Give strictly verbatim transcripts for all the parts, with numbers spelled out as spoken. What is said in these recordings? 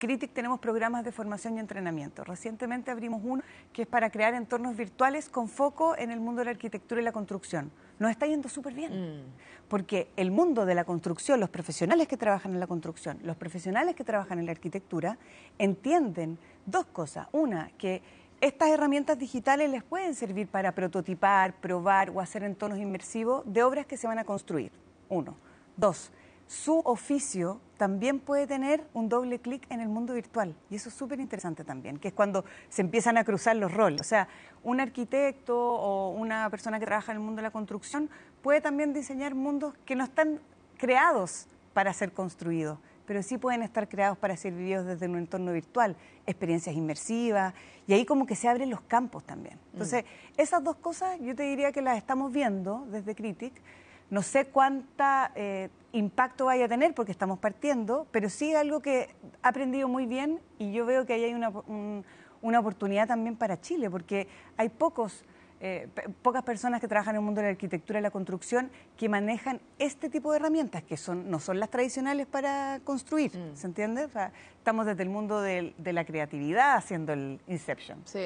Critic tenemos programas de formación y entrenamiento. Recientemente abrimos uno que es para crear entornos virtuales con foco en el mundo de la arquitectura y la construcción. Nos está yendo súper bien, mm. porque el mundo de la construcción, los profesionales que trabajan en la construcción, los profesionales que trabajan en la arquitectura, entienden dos cosas. Una, que estas herramientas digitales les pueden servir para prototipar, probar o hacer entornos inmersivos de obras que se van a construir. Uno. Dos, su oficio también puede tener un doble clic en el mundo virtual. Y eso es súper interesante también, que es cuando se empiezan a cruzar los roles. O sea, un arquitecto o una persona que trabaja en el mundo de la construcción puede también diseñar mundos que no están creados para ser construidos, pero sí pueden estar creados para ser vividos desde un entorno virtual, experiencias inmersivas, y ahí como que se abren los campos también. Entonces, mm. esas dos cosas yo te diría que las estamos viendo desde Critic. No sé cuánta eh, impacto vaya a tener porque estamos partiendo, pero sí algo que ha aprendido muy bien y yo veo que ahí hay una, un, una oportunidad también para Chile, porque hay pocos, eh, pocas personas que trabajan en el mundo de la arquitectura y la construcción que manejan este tipo de herramientas, que son, no son las tradicionales para construir, mm. ¿se entiende? O sea, estamos desde el mundo de, de la creatividad haciendo el Inception. Sí.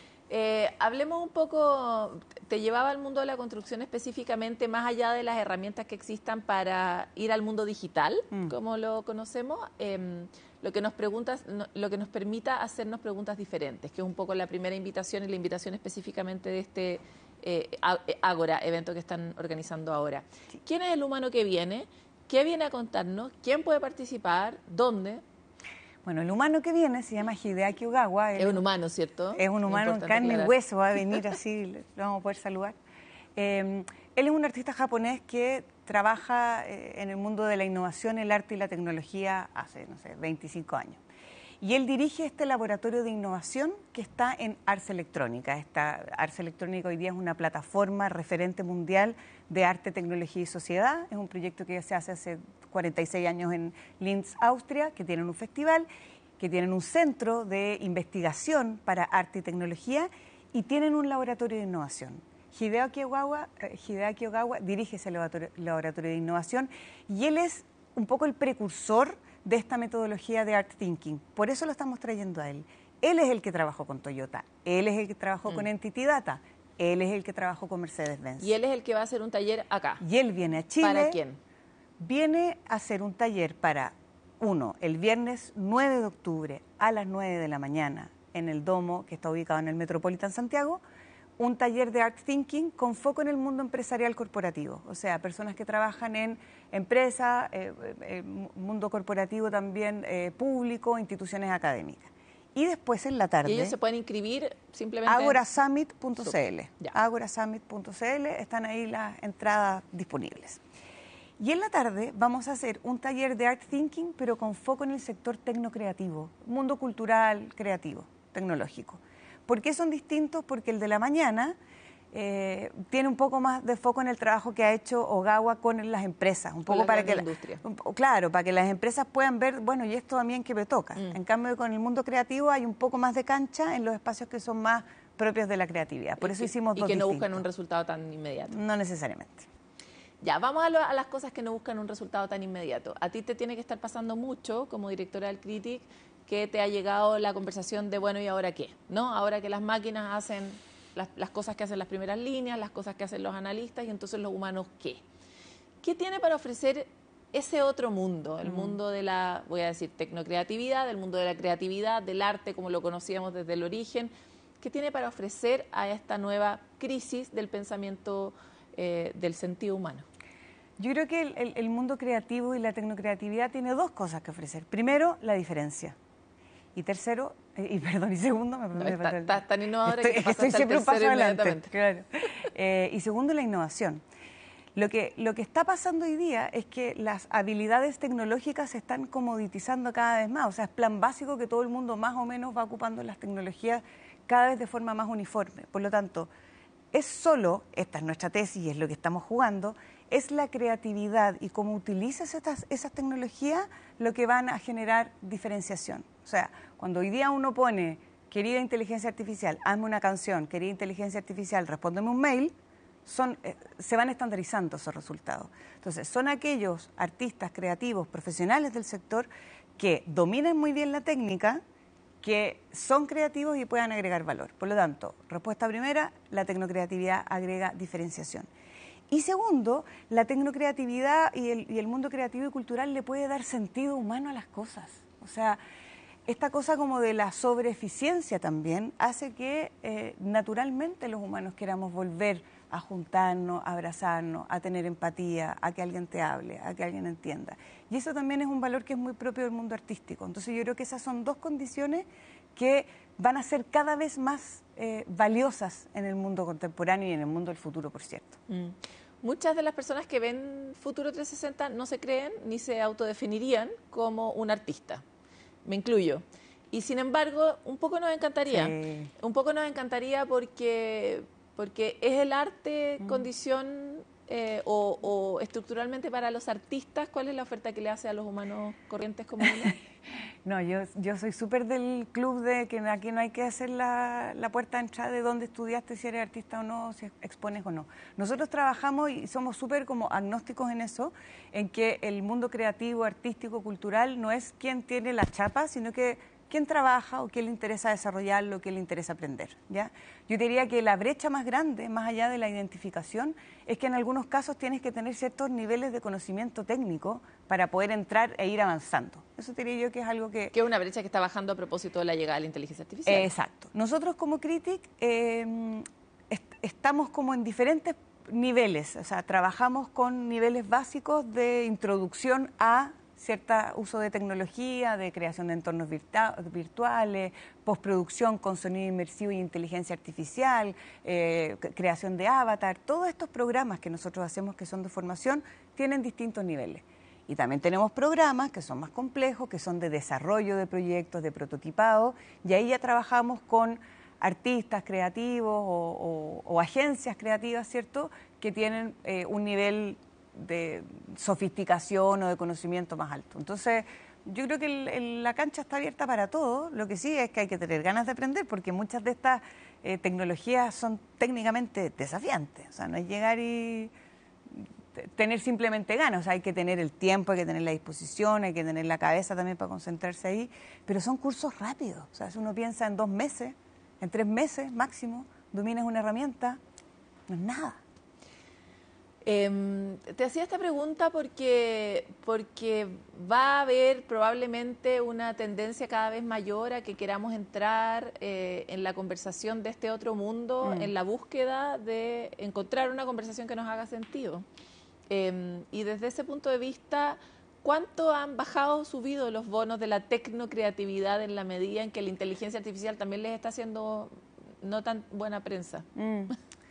Eh, hablemos un poco, te llevaba al mundo de la construcción específicamente, más allá de las herramientas que existan para ir al mundo digital, mm. como lo conocemos, eh, lo que nos preguntas, no, lo que nos permita hacernos preguntas diferentes, que es un poco la primera invitación y la invitación específicamente de este eh, Ágora, evento que están organizando ahora. Sí. ¿Quién es el humano que viene? ¿Qué viene a contarnos? ¿Quién puede participar? ¿Dónde? Bueno, el humano que viene se llama Hideaki Ogawa. Es un humano, ¿cierto? Es un humano en carne y hueso, va a venir así, lo vamos a poder saludar. Eh, él es un artista japonés que trabaja eh, en el mundo de la innovación, el arte y la tecnología hace, no sé, veinticinco años. Y él dirige este laboratorio de innovación que está en Ars Electrónica. Esta Ars Electrónica hoy día es una plataforma referente mundial de arte, tecnología y sociedad. Es un proyecto que se hace hace cuarenta y seis años en Linz, Austria, que tienen un festival, que tienen un centro de investigación para arte y tecnología y tienen un laboratorio de innovación. Hideaki Ogawa, eh, Hideaki Ogawa dirige ese laboratorio, laboratorio de innovación y él es un poco el precursor de esta metodología de Art Thinking. Por eso lo estamos trayendo a él. Él es el que trabajó con Toyota, él es el que trabajó mm. con Entity Data, él es el que trabajó con Mercedes-Benz. Y él es el que va a hacer un taller acá. Y él viene a Chile. ¿Para quién? Viene a hacer un taller para, uno, el viernes nueve de octubre a las nueve de la mañana en el Domo, que está ubicado en el Metropolitan Santiago, un taller de Art Thinking con foco en el mundo empresarial corporativo, o sea, personas que trabajan en empresas, eh, eh, mundo corporativo también eh, público, instituciones académicas. Y después en la tarde... ¿Y ellos se pueden inscribir simplemente? agora summit punto c l. agora summit punto c l, están ahí las entradas disponibles. Y en la tarde vamos a hacer un taller de Art Thinking, pero con foco en el sector tecnocreativo, mundo cultural, creativo, tecnológico. ¿Por qué son distintos? Porque el de la mañana eh, tiene un poco más de foco en el trabajo que ha hecho Ogawa con las empresas, un poco para que la, un, claro, para que las empresas puedan ver, bueno, y esto también que me toca. Mm. En cambio, con el mundo creativo hay un poco más de cancha en los espacios que son más propios de la creatividad. Por eso y, hicimos y dos que no distintos. buscan un resultado tan inmediato. No necesariamente. Ya, vamos a, lo, a las cosas que no buscan un resultado tan inmediato. A ti te tiene que estar pasando mucho como directora del Critic, que te ha llegado la conversación de, bueno, ¿y ahora qué? ¿No? Ahora que las máquinas hacen las, las cosas que hacen las primeras líneas, las cosas que hacen los analistas, y entonces los humanos, ¿qué? ¿Qué tiene para ofrecer ese otro mundo? El mm. mundo de la, voy a decir, tecnocreatividad, el mundo de la creatividad, del arte, como lo conocíamos desde el origen. ¿Qué tiene para ofrecer a esta nueva crisis del pensamiento eh, del sentido humano? Yo creo que el, el, el mundo creativo y la tecnocreatividad tiene dos cosas que ofrecer. Primero, la diferencia. Y tercero, eh, y perdón, y segundo, me no, está, está tan innovadora estoy, que te estoy siempre un paso adelante. Claro. Claro. Eh, y segundo, la innovación. Lo que, lo que está pasando hoy día es que las habilidades tecnológicas se están comoditizando cada vez más. O sea, es plan básico que todo el mundo más o menos va ocupando las tecnologías cada vez de forma más uniforme. Por lo tanto, es solo, esta es nuestra tesis y es lo que estamos jugando, es la creatividad y cómo utilizas estas, esas tecnologías lo que van a generar diferenciación. O sea, cuando hoy día uno pone, querida inteligencia artificial, hazme una canción, querida inteligencia artificial, respóndeme un mail, son, eh, se van estandarizando esos resultados. Entonces, son aquellos artistas creativos, profesionales del sector, que dominen muy bien la técnica, que son creativos y puedan agregar valor. Por lo tanto, respuesta primera, la tecnocreatividad agrega diferenciación. Y segundo, la tecnocreatividad y el, y el mundo creativo y cultural le puede dar sentido humano a las cosas. O sea, esta cosa como de la sobreeficiencia también hace que eh, naturalmente los humanos queramos volver a juntarnos, a abrazarnos, a tener empatía, a que alguien te hable, a que alguien entienda. Y eso también es un valor que es muy propio del mundo artístico. Entonces yo creo que esas son dos condiciones que van a ser cada vez más eh, valiosas en el mundo contemporáneo y en el mundo del futuro, por cierto. Mm. Muchas de las personas que ven Futuro trescientos sesenta no se creen ni se autodefinirían como un artista. Me incluyo. Y sin embargo, un poco nos encantaría. Sí. Un poco nos encantaría porque, porque es el arte mm. condición eh, o, o estructuralmente para los artistas. ¿Cuál es la oferta que le hace a los humanos corrientes como uno? No, yo, yo soy súper del club de que aquí no hay que hacer la, la puerta de entrada de dónde estudiaste, si eres artista o no, si expones o no. Nosotros trabajamos y somos súper como agnósticos en eso, en que el mundo creativo, artístico, cultural no es quien tiene la chapa, sino que quién trabaja o quién le interesa desarrollarlo, quién le interesa aprender, ¿ya? Yo diría que la brecha más grande, más allá de la identificación, es que en algunos casos tienes que tener ciertos niveles de conocimiento técnico para poder entrar e ir avanzando. Eso diría yo que es algo que... Que es una brecha que está bajando a propósito de la llegada de la inteligencia artificial. Eh, exacto. Nosotros como Critic eh, est estamos como en diferentes niveles, o sea, trabajamos con niveles básicos de introducción a cierto uso de tecnología, de creación de entornos virtuales, postproducción con sonido inmersivo y inteligencia artificial, eh, creación de avatar. Todos estos programas que nosotros hacemos que son de formación tienen distintos niveles. Y también tenemos programas que son más complejos, que son de desarrollo de proyectos, de prototipado, y ahí ya trabajamos con artistas creativos o, o, o agencias creativas, ¿cierto?, que tienen eh, un nivel de sofisticación o de conocimiento más alto. Entonces, yo creo que el, el, la cancha está abierta para todo. Lo que sí es que hay que tener ganas de aprender, porque muchas de estas eh, tecnologías son técnicamente desafiantes. O sea, no es llegar y tener simplemente ganas. O sea, hay que tener el tiempo, hay que tener la disposición, hay que tener la cabeza también para concentrarse ahí. Pero son cursos rápidos. O sea, si uno piensa en dos meses, en tres meses máximo, dominas una herramienta, no es nada. Eh, te hacía esta pregunta porque, porque va a haber probablemente una tendencia cada vez mayor a que queramos entrar eh, en la conversación de este otro mundo, mm. en la búsqueda de encontrar una conversación que nos haga sentido. Eh, y desde ese punto de vista, ¿cuánto han bajado o subido los bonos de la tecnocreatividad en la medida en que la inteligencia artificial también les está haciendo no tan buena prensa? Mm.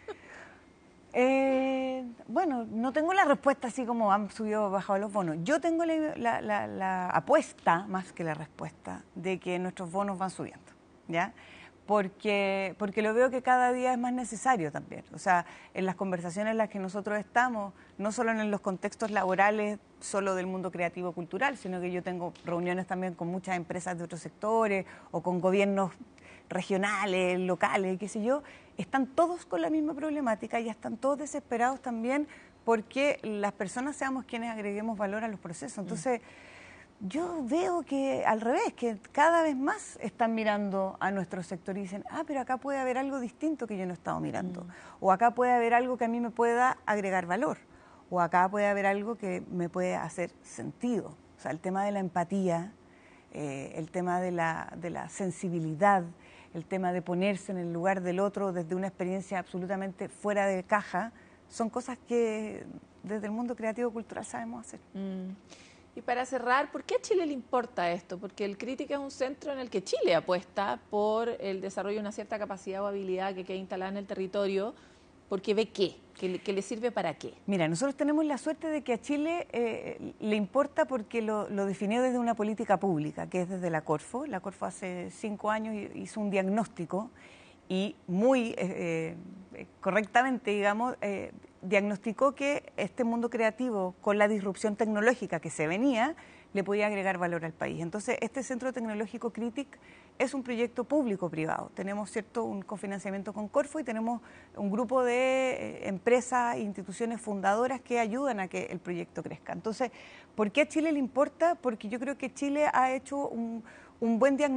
Eh, bueno, no tengo la respuesta así como han subido o bajado los bonos. Yo tengo la, la, la, la apuesta, más que la respuesta, de que nuestros bonos van subiendo, ¿ya? Porque, porque lo veo que cada día es más necesario también. O sea, en las conversaciones en las que nosotros estamos, no solo en los contextos laborales, solo del mundo creativo cultural, sino que yo tengo reuniones también con muchas empresas de otros sectores o con gobiernos regionales, locales, qué sé yo, están todos con la misma problemática y están todos desesperados también porque las personas seamos quienes agreguemos valor a los procesos. Entonces, mm. yo veo que al revés, que cada vez más están mirando a nuestro sector y dicen, ah, pero acá puede haber algo distinto que yo no he estado mirando, mm. o acá puede haber algo que a mí me pueda agregar valor, o acá puede haber algo que me puede hacer sentido. O sea, el tema de la empatía, eh, el tema de la, de la sensibilidad, el tema de ponerse en el lugar del otro desde una experiencia absolutamente fuera de caja, son cosas que desde el mundo creativo cultural sabemos hacer. Mm. Y para cerrar, ¿por qué a Chile le importa esto? Porque el Critic es un centro en el que Chile apuesta por el desarrollo de una cierta capacidad o habilidad que queda instalada en el territorio, porque ve qué, que le, que le sirve para qué. Mira, nosotros tenemos la suerte de que a Chile eh, le importa porque lo, lo definió desde una política pública, que es desde la Corfo. La Corfo hace cinco años hizo un diagnóstico y muy eh, eh, correctamente, digamos, eh, diagnosticó que este mundo creativo, con la disrupción tecnológica que se venía, le podía agregar valor al país. Entonces, este Centro Tecnológico CRITIC es un proyecto público-privado. Tenemos, cierto, un cofinanciamiento con Corfo y tenemos un grupo de eh, empresas e instituciones fundadoras que ayudan a que el proyecto crezca. Entonces, ¿por qué a Chile le importa? Porque yo creo que Chile ha hecho un, un buen diagnóstico